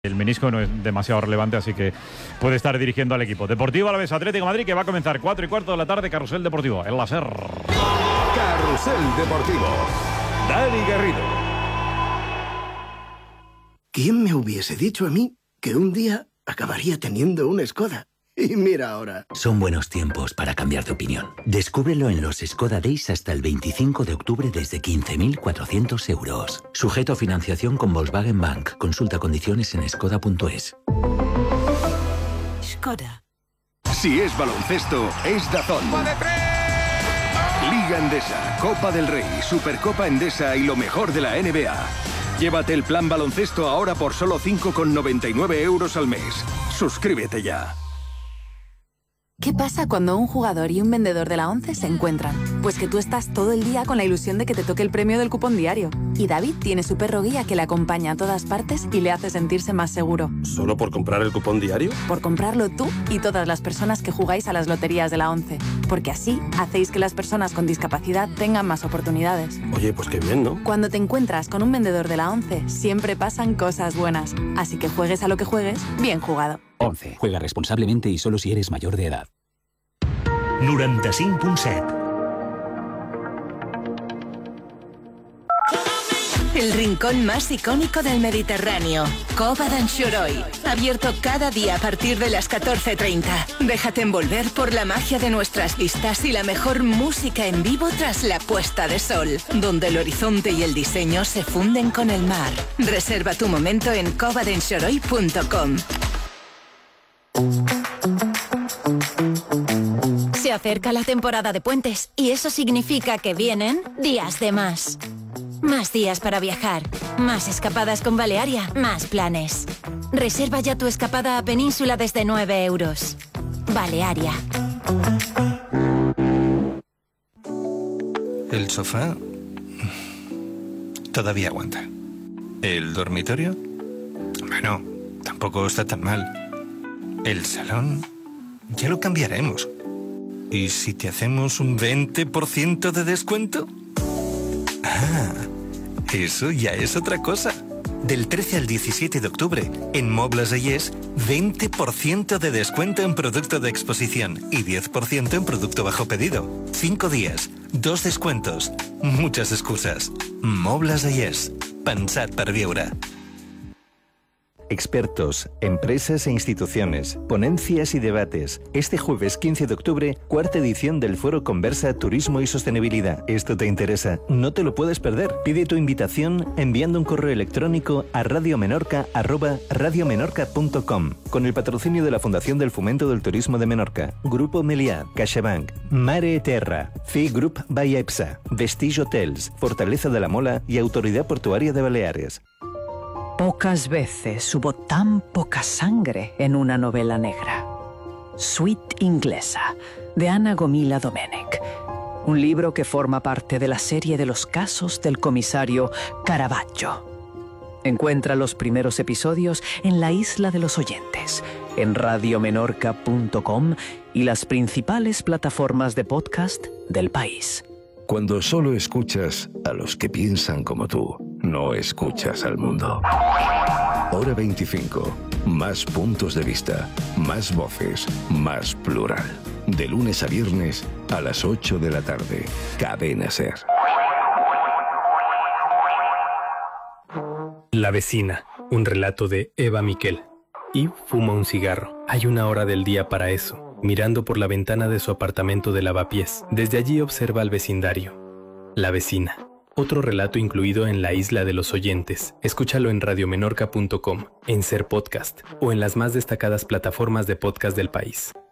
El menisco no es demasiado relevante, así que puede estar dirigiendo al equipo. Deportivo Alavés Atlético de Madrid, que va a comenzar 4:15 de la tarde. Carrusel Deportivo, el láser. Carrusel Deportivo. Dani Garrido. ¿Quién me hubiese dicho a mí que un día acabaría teniendo una Skoda? Y mira ahora. Son buenos tiempos para cambiar de opinión. Descúbrelo en los Skoda Days hasta el 25 de octubre desde 15.400 euros. Sujeto a financiación con Volkswagen Bank. Consulta condiciones en skoda.es. Skoda. Si es baloncesto, es DAZN. Liga Endesa, Copa del Rey, Supercopa Endesa y lo mejor de la NBA. Llévate el plan baloncesto ahora por solo 5,99 euros al mes. Suscríbete ya. ¿Qué pasa cuando un jugador y un vendedor de la ONCE se encuentran? Pues que tú estás todo el día con la ilusión de que te toque el premio del cupón diario. Y David tiene su perro guía que le acompaña a todas partes y le hace sentirse más seguro. ¿Solo por comprar el cupón diario? Por comprarlo tú y todas las personas que jugáis a las loterías de la ONCE. Porque así hacéis que las personas con discapacidad tengan más oportunidades. Oye, pues qué bien, ¿no? Cuando te encuentras con un vendedor de la ONCE, siempre pasan cosas buenas. Así que juegues a lo que juegues, bien jugado. 11. Juega responsablemente y solo si eres mayor de edad. 95.7. El rincón más icónico del Mediterráneo, Cova d'Anxoroi. Abierto cada día a partir de las 14:30. Déjate envolver por la magia de nuestras vistas y la mejor música en vivo tras la puesta de sol, donde el horizonte y el diseño se funden con el mar. Reserva tu momento en covadanxoroi.com. Se acerca la temporada de puentes y eso significa que vienen días de más. Más días para viajar, más escapadas con Balearia, más planes. Reserva ya tu escapada a Península desde 9 euros. Balearia. El sofá todavía aguanta. El dormitorio, bueno, tampoco está tan mal. El salón, ya lo cambiaremos. ¿Y si te hacemos un 20% de descuento? Ah, eso ya es otra cosa. Del 13 al 17 de octubre, en Mobles de Yes, 20% de descuento en producto de exposición y 10% en producto bajo pedido. 5 días, 2 descuentos, muchas excusas. Mobles de Yes, pensat per viure. Expertos, empresas e instituciones, ponencias y debates. Este jueves 15 de octubre, cuarta edición del Foro Conversa Turismo y Sostenibilidad. ¿Esto te interesa? No te lo puedes perder. Pide tu invitación enviando un correo electrónico a radiomenorca@radiomenorca.com con el patrocinio de la Fundación del Fomento del Turismo de Menorca, Grupo Meliá, CaixaBank, Mare Terra, FI Group by EPSA, Vestige Hotels, Fortaleza de la Mola y Autoridad Portuaria de Baleares. Pocas veces hubo tan poca sangre en una novela negra. Suite Inglesa, de Anna Gomila Domenech. Un libro que forma parte de la serie de los casos del comisario Caravaggio. Encuentra los primeros episodios en la Isla de los Oyentes, en radiomenorca.com y las principales plataformas de podcast del país. Cuando solo escuchas a los que piensan como tú, no escuchas al mundo. Hora 25. Más puntos de vista, más voces, más plural. De lunes a viernes a las 8 de la tarde. Cadena SER. La vecina, un relato de Eva Miquel. Y fuma un cigarro. Hay una hora del día para eso. Mirando por la ventana de su apartamento de Lavapiés. Desde allí observa al vecindario. La vecina. Otro relato incluido en la Isla de los Oyentes. Escúchalo en radiomenorca.com, en Ser Podcast o en las más destacadas plataformas de podcast del país.